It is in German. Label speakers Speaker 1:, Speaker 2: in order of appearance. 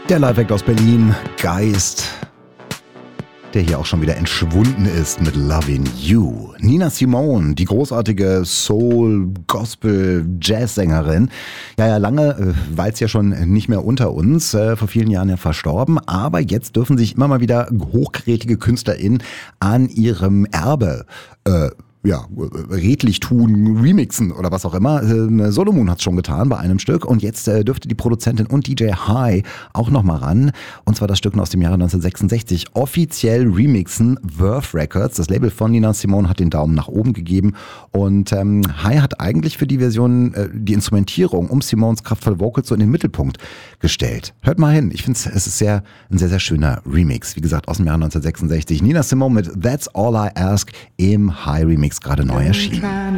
Speaker 1: Der Live-Act aus Berlin, Geist, der hier auch schon wieder entschwunden ist mit Lovin' You. Nina Simone, die großartige Soul-, Gospel-, Jazz-Sängerin. Ja, lange war es ja schon nicht mehr unter uns, vor vielen Jahren ja verstorben. Aber jetzt dürfen sich immer mal wieder hochkarätige KünstlerInnen an ihrem Erbe redlich tun, remixen oder was auch immer. Solomon hat es schon getan bei einem Stück und jetzt dürfte die Produzentin und DJ High auch nochmal ran. Und zwar das Stück aus dem Jahre 1966 offiziell remixen. Verve Records, das Label von Nina Simone, hat den Daumen nach oben gegeben und High hat eigentlich für die Version die Instrumentierung um Simones kraftvolle Vocals so in den Mittelpunkt gestellt. Hört mal hin, ich finde es ist ein sehr, sehr schöner Remix. Wie gesagt, aus dem Jahre 1966. Nina Simone mit That's All I Ask im High Remix gerade neu erschienen.